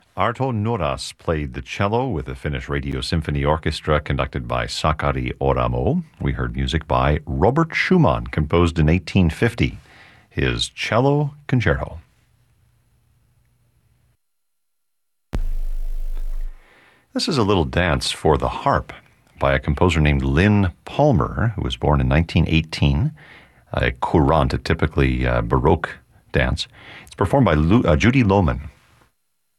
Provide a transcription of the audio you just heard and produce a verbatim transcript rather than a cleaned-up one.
Arto Noras played the cello with the Finnish Radio Symphony Orchestra conducted by Sakari Oramo. We heard music by Robert Schumann, composed in eighteen fifty, his Cello Concerto. This is a little dance for the harp by a composer named Lynn Palmer, who was born in nineteen eighteen, a courante, a typically uh, Baroque dance. It's performed by Lu- uh, Judy Lohman.